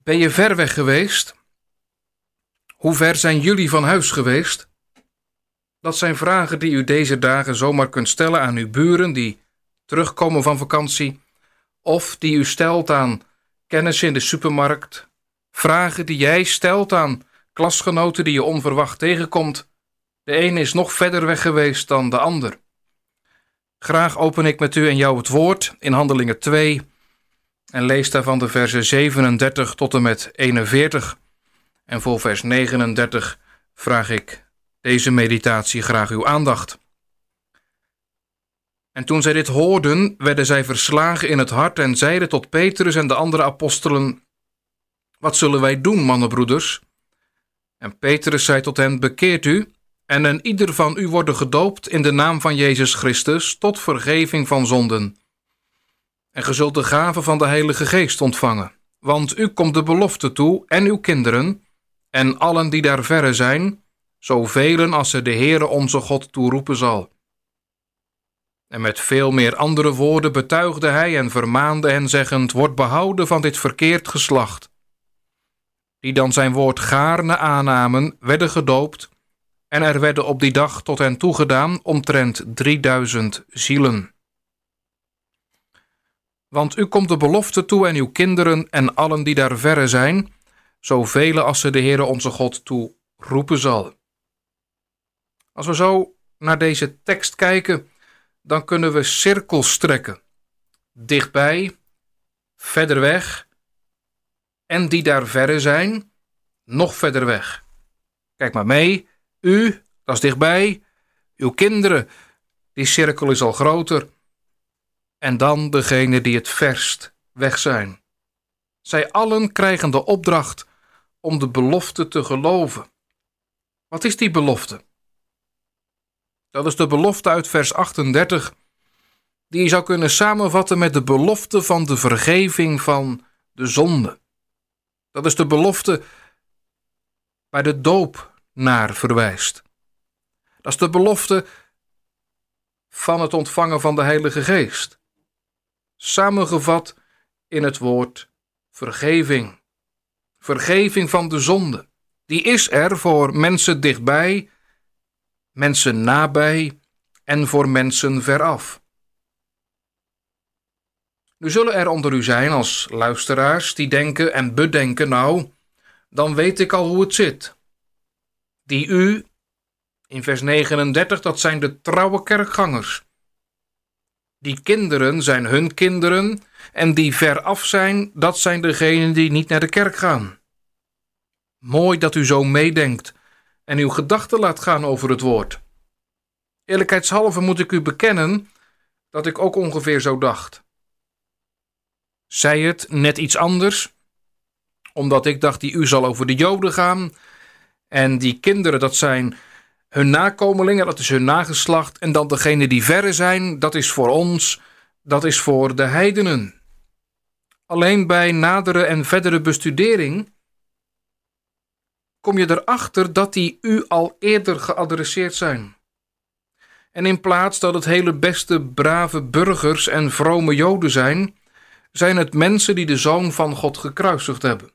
Ben je ver weg geweest? Hoe ver zijn jullie van huis geweest? Dat zijn vragen die u deze dagen zomaar kunt stellen aan uw buren die terugkomen van vakantie, of die u stelt aan kennissen in de supermarkt. Vragen die jij stelt aan klasgenoten die je onverwacht tegenkomt. De ene is nog verder weg geweest dan de ander. Graag open ik met u en jou het woord in Handelingen 2 en lees daarvan de versen 37 tot en met 41. En voor vers 39 vraag ik deze meditatie graag uw aandacht. En toen zij dit hoorden, werden zij verslagen in het hart en zeiden tot Petrus en de andere apostelen: Wat zullen wij doen, mannenbroeders? En Petrus zei tot hen: Bekeert u en een ieder van u worden gedoopt in de naam van Jezus Christus tot vergeving van zonden. En ge zult de gave van de Heilige Geest ontvangen, want u komt de belofte toe en uw kinderen en allen die daar verre zijn, zoveel als er de Heere onze God toeroepen zal. En met veel meer andere woorden betuigde hij en vermaande hen, zeggend: Word behouden van dit verkeerd geslacht. Die dan zijn woord gaarne aannamen, werden gedoopt, en er werden op die dag tot hen toegedaan omtrent 3000 zielen. Want u komt de belofte toe en uw kinderen en allen die daar verre zijn, zoveel als er de Heere onze God toe roepen zal. Als we zo naar deze tekst kijken, dan kunnen we cirkels trekken. Dichtbij, verder weg, en die daar verre zijn, nog verder weg. Kijk maar mee, u, dat is dichtbij, uw kinderen, die cirkel is al groter, en dan degene die het verst weg zijn. Zij allen krijgen de opdracht om de belofte te geloven. Wat is die belofte? Dat is de belofte uit vers 38, die je zou kunnen samenvatten met de belofte van de vergeving van de zonde. Dat is de belofte waar de doop naar verwijst. Dat is de belofte van het ontvangen van de Heilige Geest. Samengevat in het woord vergeving. Vergeving van de zonde. Die is er voor mensen dichtbij, mensen nabij en voor mensen veraf. Nu zullen er onder u zijn als luisteraars die denken en bedenken: nou, dan weet ik al hoe het zit. Die u, in vers 39, dat zijn de trouwe kerkgangers. Die kinderen zijn hun kinderen en die veraf zijn, dat zijn degenen die niet naar de kerk gaan. Mooi dat u zo meedenkt en uw gedachten laat gaan over het woord. Eerlijkheidshalve moet ik u bekennen dat ik ook ongeveer zo dacht. Zij het net iets anders, omdat ik dacht die u zal over de Joden gaan en die kinderen, dat zijn hun nakomelingen, dat is hun nageslacht, en dan degene die verre zijn, dat is voor ons, dat is voor de heidenen. Alleen bij nadere en verdere bestudering kom je erachter dat die u al eerder geadresseerd zijn. En in plaats dat het hele beste brave burgers en vrome Joden zijn het mensen die de Zoon van God gekruisigd hebben.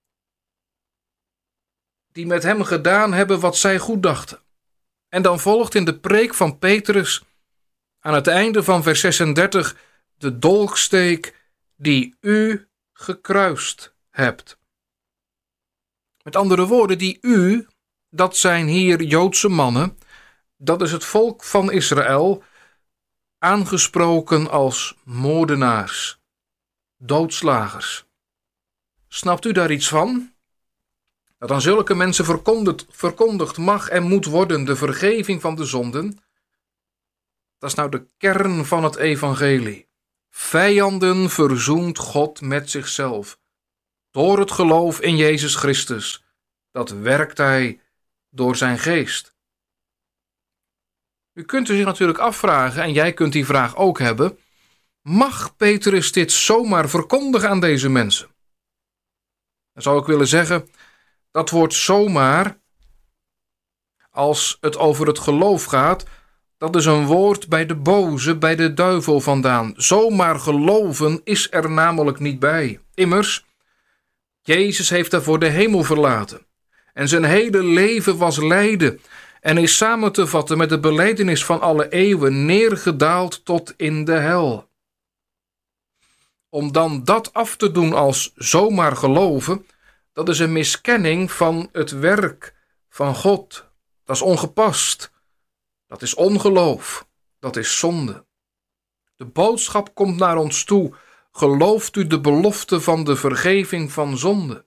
Die met hem gedaan hebben wat zij goed dachten. En dan volgt in de preek van Petrus aan het einde van vers 36 de dolksteek die u gekruist hebt. Met andere woorden, die u, dat zijn hier Joodse mannen, dat is het volk van Israël, aangesproken als moordenaars, doodslagers. Snapt u daar iets van? Dat aan zulke mensen verkondigd mag en moet worden de vergeving van de zonden. Dat is nou de kern van het evangelie. Vijanden verzoent God met zichzelf. Door het geloof in Jezus Christus. Dat werkt hij door zijn geest. U kunt u zich natuurlijk afvragen, en jij kunt die vraag ook hebben: mag Petrus dit zomaar verkondigen aan deze mensen? Dan zou ik willen zeggen, dat woord zomaar, als het over het geloof gaat, dat is een woord bij de boze, bij de duivel vandaan. Zomaar geloven is er namelijk niet bij. Immers, Jezus heeft daarvoor de hemel verlaten. En zijn hele leven was lijden en is samen te vatten met de belijdenis van alle eeuwen neergedaald tot in de hel. Om dan dat af te doen als zomaar geloven, dat is een miskenning van het werk van God. Dat is ongepast. Dat is ongeloof. Dat is zonde. De boodschap komt naar ons toe. Gelooft u de belofte van de vergeving van zonde?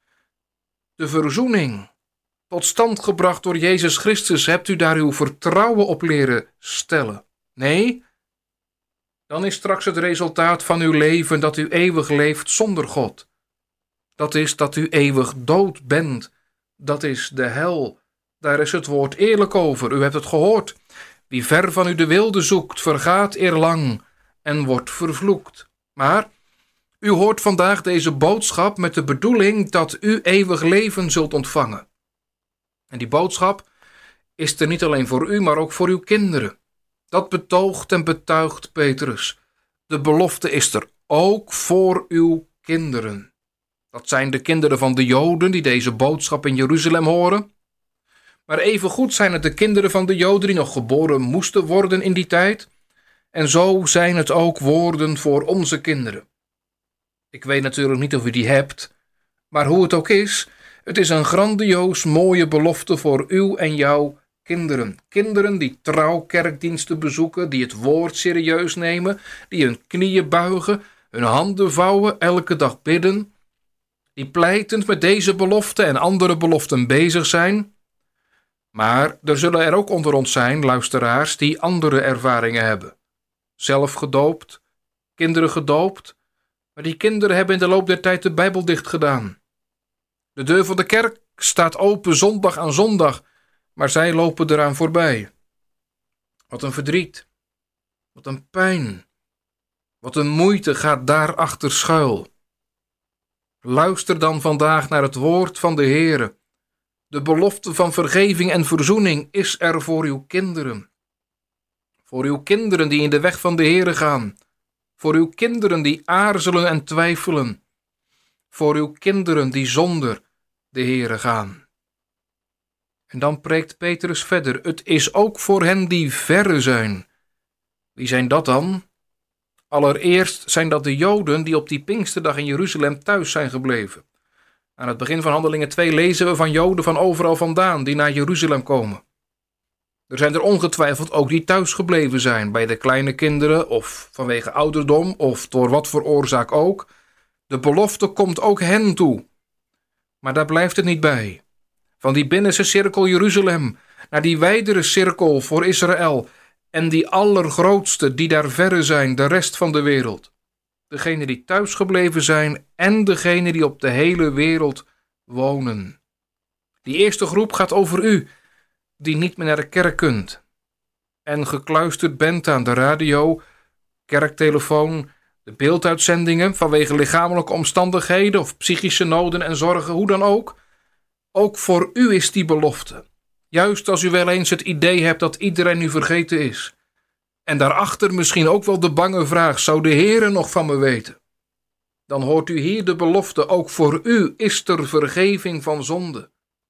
De verzoening, tot stand gebracht door Jezus Christus, hebt u daar uw vertrouwen op leren stellen? Nee? Dan is straks het resultaat van uw leven dat u eeuwig leeft zonder God. Dat is dat u eeuwig dood bent. Dat is de hel. Daar is het woord eerlijk over. U hebt het gehoord. Wie ver van u de wilde zoekt, vergaat eerlang en wordt vervloekt. Maar u hoort vandaag deze boodschap met de bedoeling dat u eeuwig leven zult ontvangen. En die boodschap is er niet alleen voor u, maar ook voor uw kinderen. Dat betoogt en betuigt Petrus. De belofte is er ook voor uw kinderen. Dat zijn de kinderen van de Joden die deze boodschap in Jeruzalem horen. Maar evengoed zijn het de kinderen van de Joden die nog geboren moesten worden in die tijd. En zo zijn het ook woorden voor onze kinderen. Ik weet natuurlijk niet of u die hebt, maar hoe het ook is, het is een grandioos mooie belofte voor uw en jouw kinderen. Kinderen die trouw kerkdiensten bezoeken, die het woord serieus nemen, die hun knieën buigen, hun handen vouwen, elke dag bidden, die pleitend met deze belofte en andere beloften bezig zijn. Maar er zullen er ook onder ons zijn, luisteraars, die andere ervaringen hebben. Zelf gedoopt, kinderen gedoopt, maar die kinderen hebben in de loop der tijd de Bijbel dicht gedaan. De deur van de kerk staat open zondag aan zondag, maar zij lopen eraan voorbij. Wat een verdriet, wat een pijn, wat een moeite gaat daarachter schuil. Luister dan vandaag naar het woord van de Heere. De belofte van vergeving en verzoening is er voor uw kinderen. Voor uw kinderen die in de weg van de Heere gaan. Voor uw kinderen die aarzelen en twijfelen. Voor uw kinderen die zonder de Heere gaan. En dan preekt Petrus verder. Het is ook voor hen die verre zijn. Wie zijn dat dan? Allereerst zijn dat de Joden die op die Pinksterdag in Jeruzalem thuis zijn gebleven. Aan het begin van Handelingen 2 lezen we van Joden van overal vandaan die naar Jeruzalem komen. Er zijn er ongetwijfeld ook die thuis gebleven zijn, bij de kleine kinderen of vanwege ouderdom of door wat voor oorzaak ook. De belofte komt ook hen toe. Maar daar blijft het niet bij. Van die binnenste cirkel Jeruzalem naar die wijdere cirkel voor Israël en die allergrootste die daar verre zijn, de rest van de wereld. Degenen die thuis gebleven zijn en degenen die op de hele wereld wonen. Die eerste groep gaat over u, die niet meer naar de kerk kunt en gekluisterd bent aan de radio, kerktelefoon, de beelduitzendingen vanwege lichamelijke omstandigheden of psychische noden en zorgen, hoe dan ook. Ook voor u is die belofte. Juist als u wel eens het idee hebt dat iedereen u vergeten is. En daarachter misschien ook wel de bange vraag, zou de Heere nog van me weten? Dan hoort u hier de belofte, ook voor u is er vergeving van zonde.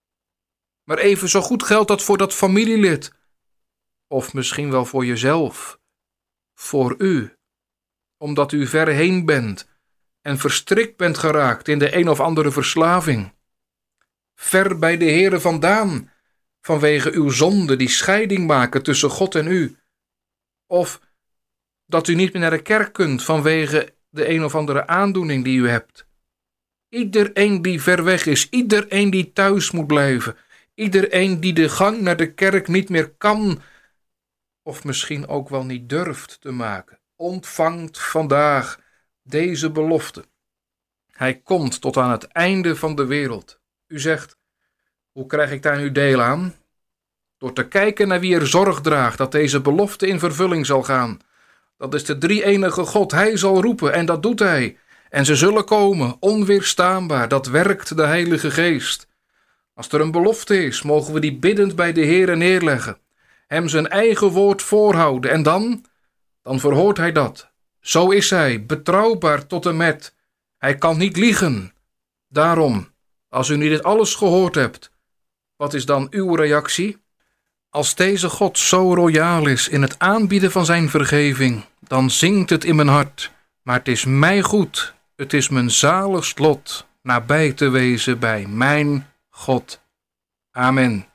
Maar even zo goed geldt dat voor dat familielid. Of misschien wel voor jezelf. Voor u. Omdat u ver heen bent en verstrikt bent geraakt in de een of andere verslaving. Ver bij de Heere vandaan, vanwege uw zonde die scheiding maken tussen God en u. Of dat u niet meer naar de kerk kunt vanwege de een of andere aandoening die u hebt. Iedereen die ver weg is, iedereen die thuis moet blijven, iedereen die de gang naar de kerk niet meer kan, of misschien ook wel niet durft te maken, ontvangt vandaag deze belofte. Hij komt tot aan het einde van de wereld. U zegt, hoe krijg ik daar nu deel aan? Door te kijken naar wie er zorg draagt dat deze belofte in vervulling zal gaan. Dat is de drie-enige God. Hij zal roepen en dat doet hij. En ze zullen komen, onweerstaanbaar. Dat werkt de Heilige Geest. Als er een belofte is, mogen we die biddend bij de Heere neerleggen. Hem zijn eigen woord voorhouden. En dan verhoort hij dat. Zo is hij, betrouwbaar tot en met. Hij kan niet liegen. Daarom, als u nu dit alles gehoord hebt, wat is dan uw reactie? Als deze God zo royaal is in het aanbieden van zijn vergeving, dan zingt het in mijn hart. Maar het is mij goed, het is mijn zaligst lot, nabij te wezen bij mijn God. Amen.